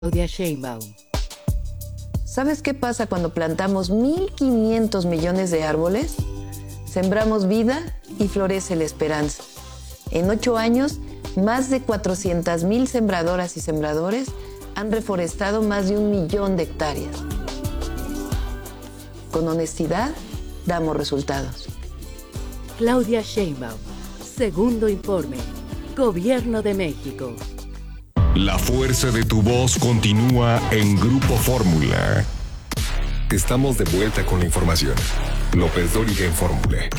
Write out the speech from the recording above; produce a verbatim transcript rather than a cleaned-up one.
Claudia Sheinbaum. ¿Sabes qué pasa cuando plantamos mil quinientos millones de árboles? Sembramos vida y florece la esperanza. En ocho años, más de cuatrocientas mil sembradoras y sembradores han reforestado más de un millón de hectáreas. Con honestidad, damos resultados. Claudia Sheinbaum. Segundo informe. Gobierno de México. La fuerza de tu voz continúa en Grupo Fórmula. Estamos de vuelta con la información. López Dóriga en Fórmula.